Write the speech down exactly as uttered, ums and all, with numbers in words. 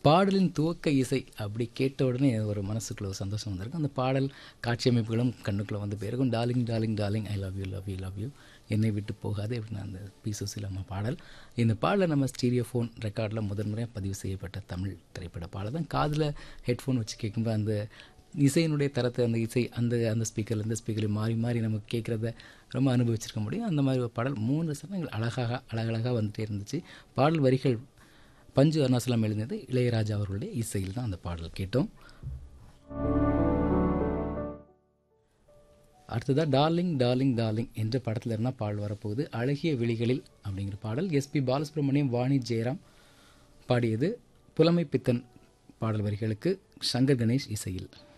பாடலின் துவக்க இசை அப்படி கேட்ட உடனே ஒரு மனசுக்குள்ள ஒரு சந்தோஷம் வந்திருக்கும். அந்த பாடல் காட்சி அமைப்புகளும் கண்ணுக்குள்ளே வந்து போயிருக்கும். Darling darling darling I love you love you love you என்னை விட்டு போகாது அப்படின்னு அந்த பி சுசீலாம்மா பாடல். இந்த பாடலை நம்ம ஸ்டீரியோ ஃபோன் ரெக்கார்டில் முதன்முறையாக பதிவு செய்யப்பட்ட தமிழ் திரைப்பட பாடல் தான். காதில் ஹெட்ஃபோன் வச்சு கேட்கும்போது அந்த இசையினுடைய தரத்தை, அந்த இசை அந்த அந்த ஸ்பீக்கரில் இந்த ஸ்பீக்கரில் மாறி மாறி நமக்கு கேட்குறத ரொம்ப அனுபவிச்சிருக்க முடியும். அந்த மாதிரி ஒரு பாடல் மூன்று சரணங்கள் அழகாக அழகழகாக வந்துட்டே இருந்துச்சு. பாடல் வரிகள் பஞ்சு அருணாசலம் எழுதியது, இளையராஜா அவர்களுடைய இசையில் தான் அந்த பாடல் கேட்டோம். அடுத்ததாக டார்லிங் டார்லிங் டார்லிங் என்ற படத்தில் இருந்தால் பாடல் வரப்போகுது. அழகிய விழிகளில் அப்படிங்கிற பாடல் எஸ்பி பாலசுப்ரமணியம், வாணி ஜெயராம் பாடியது. புலமை பித்தன் பாடல் வரிகளுக்கு சங்கர் கணேஷ் இசையில்.